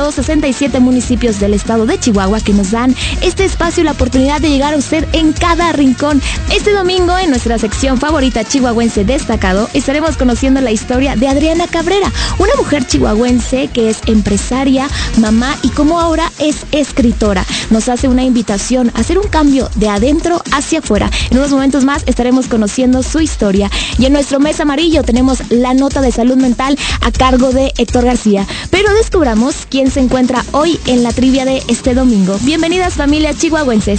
167 municipios del estado de Chihuahua que nos dan este espacio y la oportunidad de llegar a usted en cada rincón. Este domingo, en nuestra sección favorita chihuahuense destacado, estaremos conociendo la historia de Adriana Cabrera, una mujer chihuahuense que es empresaria, mamá y como ahora es escritora. Nos hace una invitación a hacer un cambio de adentro hacia afuera. En unos momentos más estaremos conociendo su historia. Y en nuestro mes amarillo tenemos la nota de salud mental a cargo de Héctor García. Pero descubramos quién se encuentra hoy en la trivia de este domingo. Bienvenidas, familia chihuahuenses.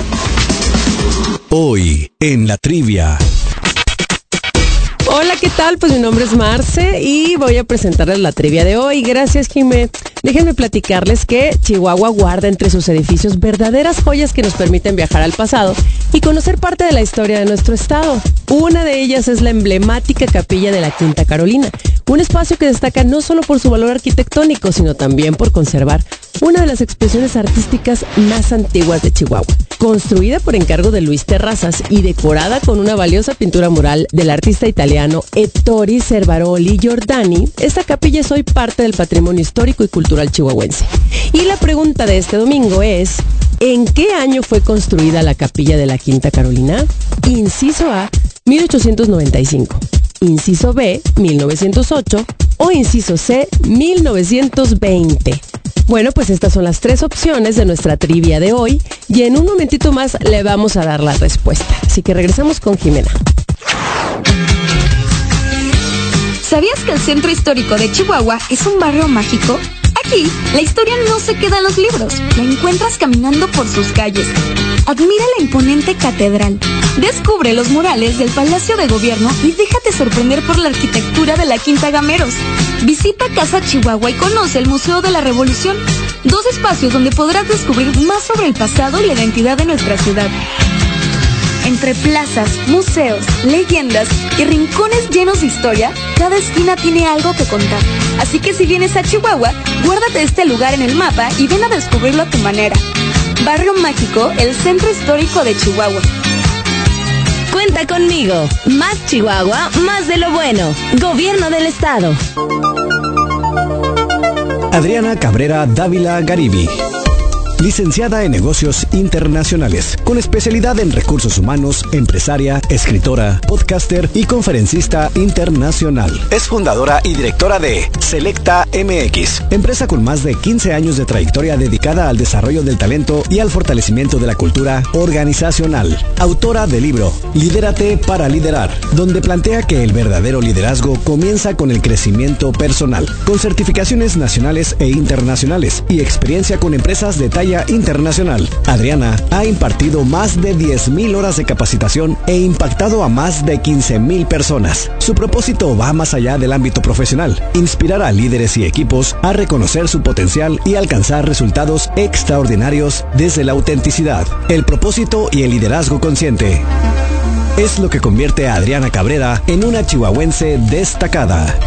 Hoy en la trivia. Hola, ¿qué tal? Pues mi nombre es Marce y voy a presentarles la trivia de hoy. Gracias, Jimé. Déjenme platicarles que Chihuahua guarda entre sus edificios verdaderas joyas que nos permiten viajar al pasado y conocer parte de la historia de nuestro estado. Una de ellas es la emblemática Capilla de la Quinta Carolina, un espacio que destaca no solo por su valor arquitectónico, sino también por conservar una de las expresiones artísticas más antiguas de Chihuahua. Construida por encargo de Luis Terrazas y decorada con una valiosa pintura mural del artista italiano Ettore Cervaroli Giordani, esta capilla es hoy parte del patrimonio histórico y cultural chihuahuense. Y la pregunta de este domingo es: ¿en qué año fue construida la Capilla de la Quinta Carolina? Inciso A, 1895. Inciso B, 1908. O inciso C, 1920. Bueno, pues estas son las tres opciones de nuestra trivia de hoy y en un momentito más le vamos a dar la respuesta. Así que regresamos con Jimena. ¿Sabías que el Centro Histórico de Chihuahua es un barrio mágico? Aquí, la historia no se queda en los libros, la encuentras caminando por sus calles. Admira la imponente catedral, descubre los murales del Palacio de Gobierno y déjate sorprender por la arquitectura de la Quinta Gameros. Visita Casa Chihuahua y conoce el Museo de la Revolución, dos espacios donde podrás descubrir más sobre el pasado y la identidad de nuestra ciudad. Entre plazas, museos, leyendas y rincones llenos de historia, cada esquina tiene algo que contar. Así que si vienes a Chihuahua, guárdate este lugar en el mapa y ven a descubrirlo a tu manera. Barrio Mágico, el Centro Histórico de Chihuahua. Cuenta conmigo. Más Chihuahua, más de lo bueno. Gobierno del Estado. Adriana Cabrera Dávila Garibi. Licenciada en Negocios Internacionales, con especialidad en Recursos Humanos, empresaria, escritora, podcaster y conferencista internacional. Es fundadora y directora de Selecta MX, empresa con más de 15 años de trayectoria dedicada al desarrollo del talento y al fortalecimiento de la cultura organizacional. Autora del libro Lidérate para liderar, donde plantea que el verdadero liderazgo comienza con el crecimiento personal, con certificaciones nacionales e internacionales y experiencia con empresas de talla internacional. Adriana ha impartido más de 10,000 horas de capacitación e impactado a más de 15,000 personas. Su propósito va más allá del ámbito profesional: inspirar a líderes y equipos a reconocer su potencial y alcanzar resultados extraordinarios desde la autenticidad, el propósito y el liderazgo consciente. Es lo que convierte a Adriana Cabrera en una chihuahuense destacada.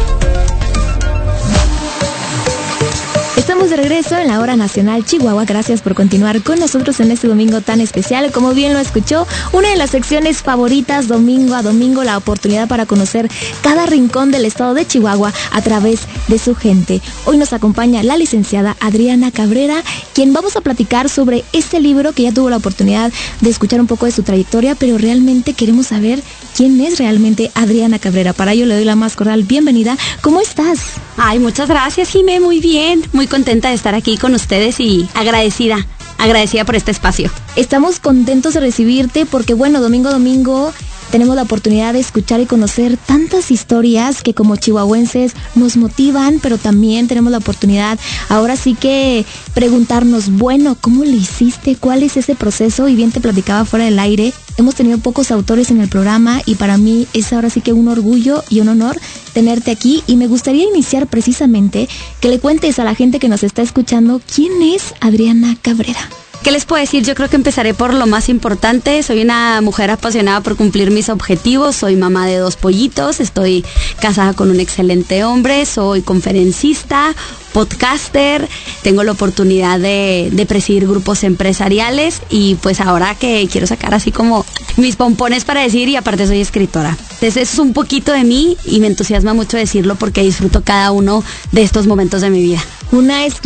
Estamos de regreso en la Hora Nacional Chihuahua. Gracias por continuar con nosotros en este domingo tan especial. Como bien lo escuchó, una de las secciones favoritas, domingo a domingo, la oportunidad para conocer cada rincón del estado de Chihuahua a través de su gente. Hoy nos acompaña la licenciada Adriana Cabrera, quien vamos a platicar sobre este libro que ya tuvo la oportunidad de escuchar un poco de su trayectoria, pero realmente queremos saber quién es realmente Adriana Cabrera. Para ello le doy la más cordial bienvenida. ¿Cómo estás? Ay, muchas gracias, Jimé, muy bien, muy contenta de estar aquí con ustedes y agradecida por este espacio. Estamos contentos de recibirte porque, bueno, domingo a domingo tenemos la oportunidad de escuchar y conocer tantas historias que como chihuahuenses nos motivan, pero también tenemos la oportunidad ahora sí que preguntarnos, bueno, ¿cómo le hiciste? ¿Cuál es ese proceso? Y bien te platicaba fuera del aire, hemos tenido pocos autores en el programa y para mí es ahora sí que un orgullo y un honor tenerte aquí y me gustaría iniciar precisamente que le cuentes a la gente que nos está escuchando quién es Adriana Cabrera. ¿Qué les puedo decir? Yo creo que empezaré por lo más importante. Soy una mujer apasionada por cumplir mis objetivos. Soy mamá de 2 pollitos. Estoy casada con un excelente hombre. Soy conferencista, podcaster. Tengo la oportunidad de presidir grupos empresariales. Y pues ahora que quiero sacar así como mis pompones para decir, y aparte soy escritora. Entonces eso es un poquito de mí y me entusiasma mucho decirlo porque disfruto cada uno de estos momentos de mi vida. Una escritora